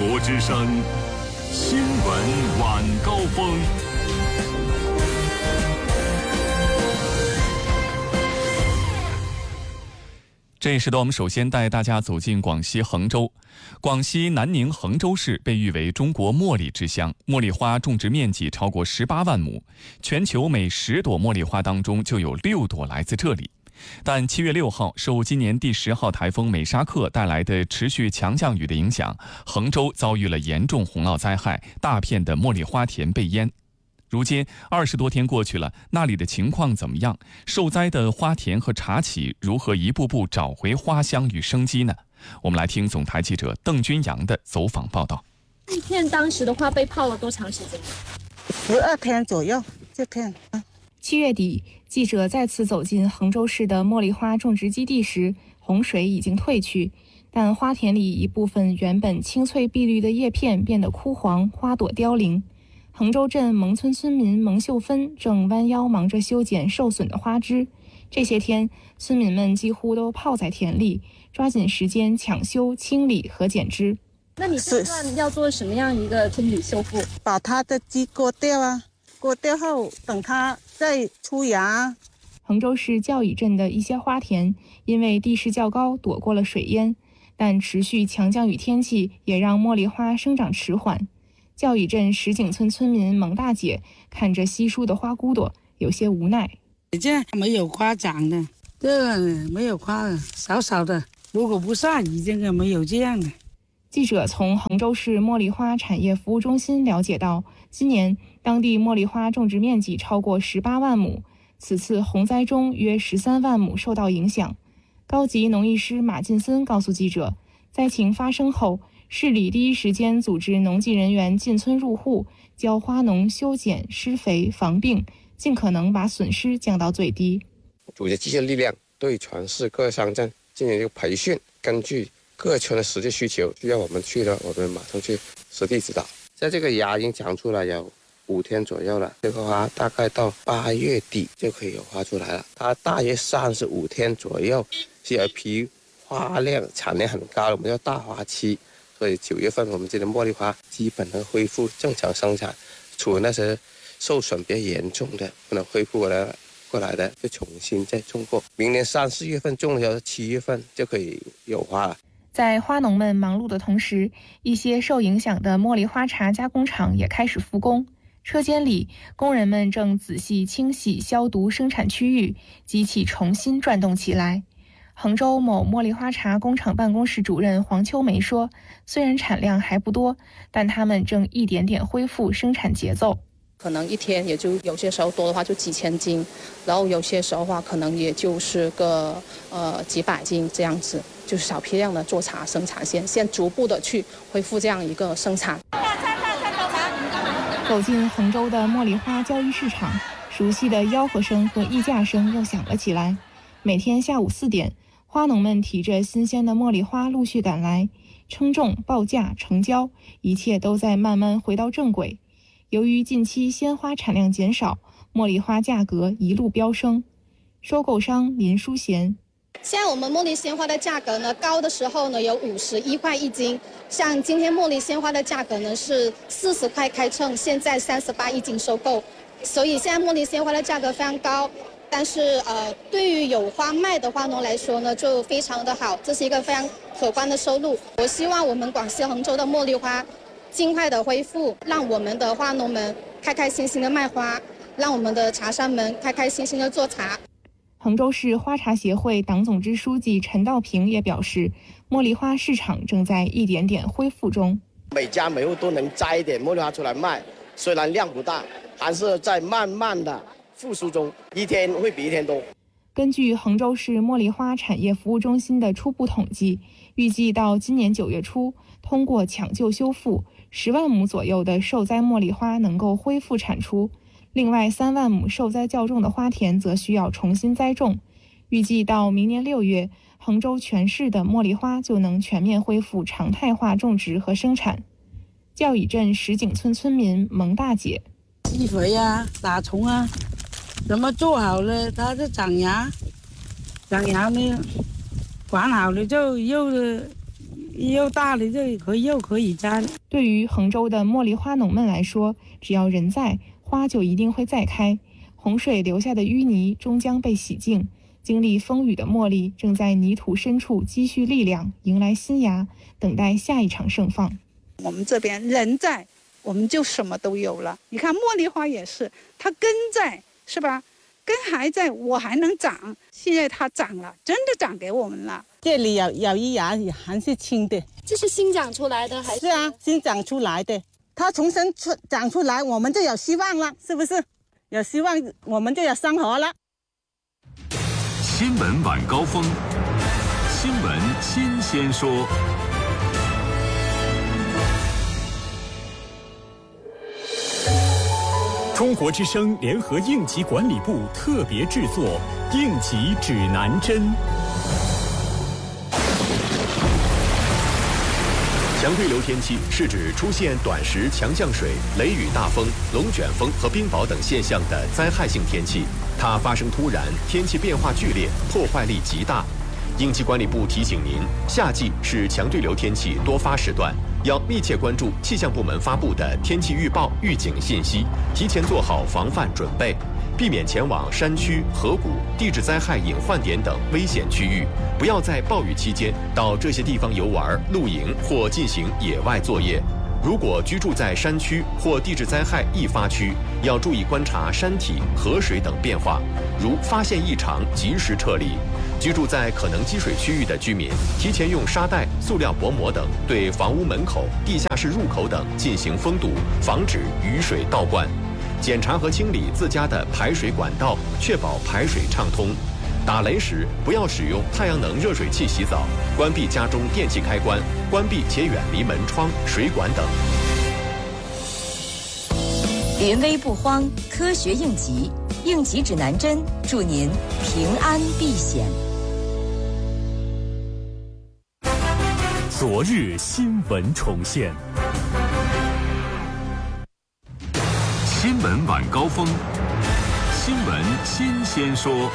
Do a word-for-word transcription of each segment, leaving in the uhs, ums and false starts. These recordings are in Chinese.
国之声新闻晚高峰。这一时段，我们首先带大家走进广西衡州。广西南宁衡州市被誉为中国茉莉之乡，茉莉花种植面积超过十八万亩，全球每十朵茉莉花当中就有六朵来自这里。但七月六号，受今年第十号台风美沙克带来的持续强降雨的影响，衡州遭遇了严重洪涝灾害，大片的茉莉花田被淹。如今二十多天过去了，那里的情况怎么样？受灾的花田和茶企如何一步步找回花香与生机呢？我们来听总台记者邓君阳的走访报道。 这片当时的话被泡了多长时间？ 十二天左右。这片七月底，记者再次走进衡州市的茉莉花种植基地时，洪水已经退去，但花田里一部分原本青翠碧绿的叶片变得枯黄，花朵凋零。衡州镇蒙村村民蒙秀芬正弯腰忙着修剪受损的花枝。这些天，村民们几乎都泡在田里，抓紧时间抢修、清理和剪枝。 那你这段要做什么样一个清理修复？ 把它的枝割掉啊，割掉后等它再出芽。 衡州市教乙镇的一些花田因为地势较高，躲过了水淹，但持续强降雨天气也让茉莉花生长迟缓。教乙镇石井村村民蒙大姐看着稀疏的花骨朵，有些无奈。 这没有花长的，这个没有花的，少少的。如果不下雨，这个没有这样的。 记者从衡州市茉莉花产业服务中心了解到，今年当地茉莉花种植面积超过十八万亩，此次洪灾中约十三万亩受到影响。高级农艺师马进森告诉记者，灾情发生后，市里第一时间组织农技人员进村入户，教花农修剪、施肥、防病，尽可能把损失降到最低。 组织机械力量对全市各乡镇进行一个培训，根据各村的实际需求，需要我们去的，我们马上去实地指导。在这个芽已经长出来有五天左右了，这个花大概到八月底就可以有花出来了。它大约三十五天左右是有一批花量产量很高的，我们叫大花期。所以九月份我们这的茉莉花基本能恢复正常生产，除了那些受损比较严重的不能恢复过来过来的，就重新再种过。明年三四月份种的时候，七月份就可以有花了。 在花农们忙碌的同时，一些受影响的茉莉花茶加工厂也开始复工。车间里，工人们正仔细清洗、消毒生产区域，机器重新转动起来。衡州某茉莉花茶工厂办公室主任黄秋梅说，虽然产量还不多，但他们正一点点恢复生产节奏。 可能一天也就有些时候多的话就几千斤，然后有些时候的话可能也就是个呃几百斤这样子，就是小批量的做茶生产线，先逐步的去恢复这样一个生产。 走进衡州的茉莉花交易市场，熟悉的吆喝声和议价声又响了起来。每天下午四点，花农们提着新鲜的茉莉花陆续赶来，称重、报价、成交，一切都在慢慢回到正轨。由于近期鲜花产量减少，茉莉花价格一路飙升。收购商林淑贤， 现在我们茉莉鲜花的价格呢，高的时候呢有五十一块一斤，像今天茉莉鲜花的价格呢是四十块开称，现在三十八一斤收购，所以现在茉莉鲜花的价格非常高。但是呃，对于有花卖的花农来说呢，就非常的好，这是一个非常可观的收入。我希望我们广西衡州的茉莉花尽快的恢复，让我们的花农们开开心心的卖花，让我们的茶商们开开心心的做茶。 衡州市花茶协会党总支书记陈道平也表示，茉莉花市场正在一点点恢复中。 每家每户都能摘一点茉莉花出来卖，虽然量不大，还是在慢慢的复苏中，一天会比一天多。 根据衡州市茉莉花产业服务中心的初步统计，预计到今年九月初，通过抢救修复，十万亩左右的受灾茉莉花能够恢复产出。另外三万亩受灾较重的花田则需要重新栽种。预计到明年六月，衡州全市的茉莉花就能全面恢复常态化种植和生产。教乙镇石井村村民蒙大姐， 施肥啊，打虫啊，怎么做好了，它就长芽，长芽呢，管好了就又又大了就可以又可以摘。 对于衡州的茉莉花农们来说，只要人在，花就一定会再开。洪水留下的淤泥终将被洗净，经历风雨的茉莉正在泥土深处积蓄力量，迎来新芽，等待下一场盛放。 我们这边人在，我们就什么都有了。你看茉莉花也是，它根在，是吧？根还在，我还能长。现在它长了，真的长给我们了。 这里有有一芽也还是青的， 这是新长出来的还是？ 是啊，新长出来的。它重新出长出来，我们就有希望了，是不是？有希望，我们就有生活了。 新闻晚高峰，新闻新鲜说。中国之声联合应急管理部特别制作《应急指南针》。强对流天气是指出现短时强降水、雷雨大风、龙卷风和冰雹等现象的灾害性天气，它发生突然，天气变化剧烈，破坏力极大。应急管理部提醒您，夏季是强对流天气多发时段，要密切关注气象部门发布的天气预报、预警信息，提前做好防范准备，避免前往山区、河谷、地质灾害隐患点等危险区域，不要在暴雨期间到这些地方游玩、露营或进行野外作业。如果居住在山区或地质灾害易发区，要注意观察山体、河水等变化，如发现异常及时撤离。居住在可能积水区域的居民，提前用沙袋、塑料薄膜等对房屋门口、地下室入口等进行封堵，防止雨水倒灌。检查和清理自家的排水管道，确保排水畅通。打雷时不要使用太阳能热水器洗澡，关闭家中电器开关，关闭且远离门窗、水管等。 临危不慌，科学应急，应急指南针，祝您平安避险。 昨日新闻重现，新闻晚高峰，新闻新鲜说。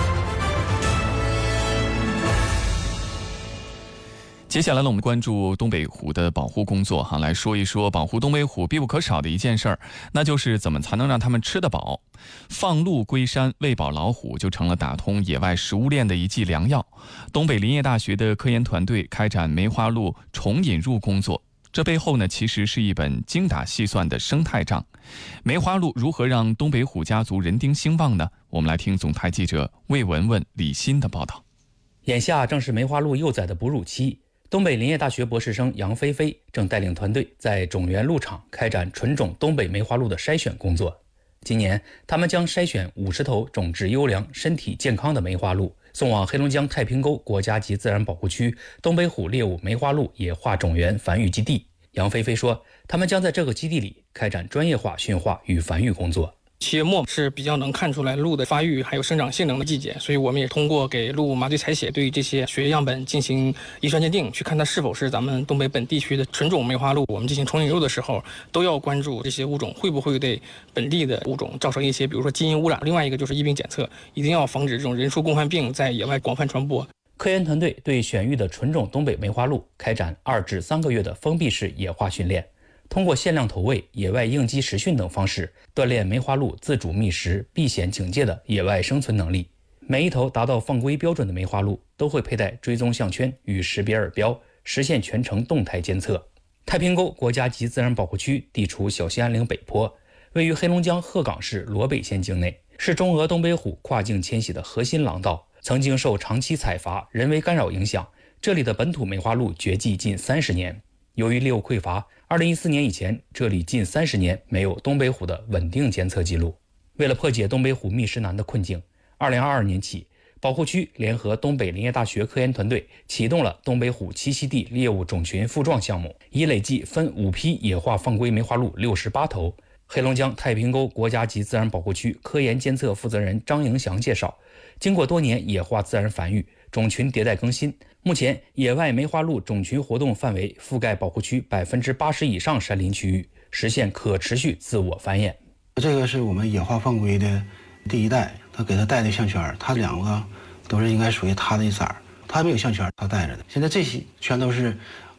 接下来呢，我们关注东北虎的保护工作哈，来说一说保护东北虎必不可少的一件事儿，那就是怎么才能让它们吃得饱。放鹿归山，喂饱老虎，就成了打通野外食物链的一剂良药。东北林业大学的科研团队开展梅花鹿重引入工作，这背后呢，其实是一本精打细算的生态账。梅花鹿如何让东北虎家族人丁兴旺呢？我们来听总台记者魏文文、李欣的报道。 眼下正是梅花鹿幼崽的哺乳期。东北林业大学博士生杨菲菲正带领团队在种源鹿场开展纯种东北梅花鹿的筛选工作。今年，他们将筛选五十头种质优良、身体健康的梅花鹿，送往黑龙江太平沟国家级自然保护区东北虎猎物梅花鹿野化种源繁育基地。杨菲菲说，他们将在这个基地里开展专业化驯化与繁育工作。 七月末是比较能看出来鹿的发育还有生长性能的季节，所以我们也通过给鹿麻醉采血，对这些血液样本进行遗传鉴定，去看它是否是咱们东北本地区的纯种梅花鹿。我们进行重引入的时候，都要关注这些物种会不会对本地的物种造成一些，比如说基因污染。另外一个就是疫病检测，一定要防止这种人畜共患病在野外广泛传播。 科研团队对选育的纯种东北梅花鹿开展二至三个月的封闭式野化训练。通过限量投喂、野外应激实训等方式，锻炼梅花鹿自主觅食、避险警戒的野外生存能力。每一头达到放归标准的梅花鹿都会佩戴追踪项圈与识别耳标，实现全程动态监测。太平沟国家级自然保护区地处小兴安岭北坡，位于黑龙江鹤岗市罗北县境内，是中俄东北虎跨境迁徙的核心廊道。曾经受长期采伐、人为干扰影响，这里的本土梅花鹿绝迹近三十年。由于猎物匮乏，二零一四年以前，这里近三十年没有东北虎的稳定监测记录。为了破解东北虎觅食难的困境，二零二二年起，保护区联合东北林业大学科研团队启动了东北虎栖息地猎物种群复壮项目，已累计分五批野化放归梅花鹿六十八头。黑龙江太平沟国家级自然保护区科研监测负责人张迎祥介绍，经过多年野化自然繁育，种群迭代更新，目前野外梅花鹿种群活动范围覆盖保护区百分之八十以上山林区域，实现可持续自我繁衍。 这个是我们野化放归的第一代，他给他带的项圈，他两个都是应该属于他的色儿，他没有项圈，他带着的。现在这些全都是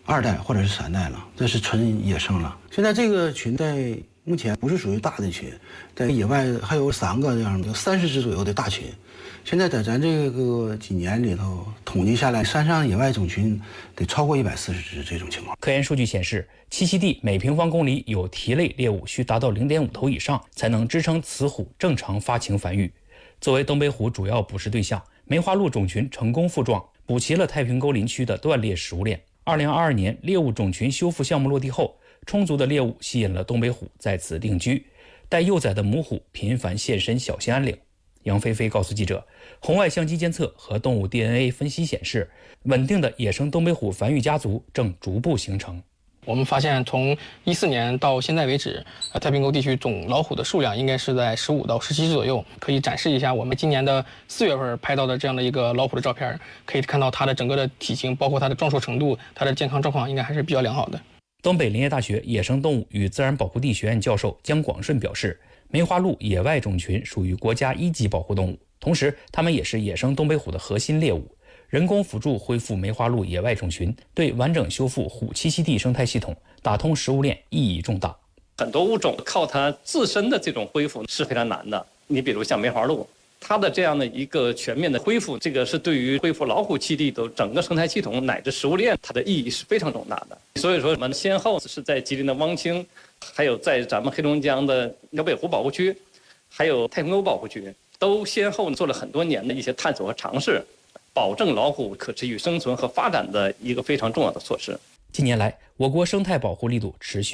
二代或者是三代了，这是纯野生了。现在这个群在目前不是属于大的群，在野外还有三个这样的三十只左右的大群。现在在咱这个几年里头统计下来，山上野外种群得超过一百四十只这种情况。 科研数据显示，栖息地每平方公里有蹄类猎物需达到 零点五 头以上，才能支撑雌虎正常发情繁育。作为东北虎主要捕食对象，梅花鹿种群成功复壮，补齐了太平沟林区的断裂食物链。二零二二年猎物种群修复项目落地后，充足的猎物吸引了东北虎在此定居，带幼崽的母虎频繁现身小兴安岭。杨菲菲告诉记者，红外相机监测和动物 D N A 分析显示，稳定的野生东北虎繁育家族正逐步形成。 我们发现，从一四年到现在为止，呃，太平沟地区总老虎的数量应该是在十五到十七只左右。可以展示一下我们今年的四月份拍到的这样的一个老虎的照片，可以看到它的整个的体型，包括它的壮硕程度，它的健康状况应该还是比较良好的。 东北林业大学野生动物与自然保护地学院教授姜广顺表示，梅花鹿野外种群属于国家一级保护动物，同时它们也是野生东北虎的核心猎物。人工辅助恢复梅花鹿野外种群，对完整修复虎栖息地生态系统、打通食物链意义重大。 很多物种靠它自身的这种恢复是非常难的。你比如像梅花鹿，它的这样的一个全面的恢复，这个是对于恢复老虎栖地的整个生态系统乃至食物链，它的意义是非常重大的。所以说，我们先后是在吉林的汪清，还有在咱们黑龙江的辽北湖保护区，还有太平沟保护区，都先后做了很多年的一些探索和尝试。保证老虎可持续生存和发展的一个非常重要的措施。 近年来，我国生态保护力度持续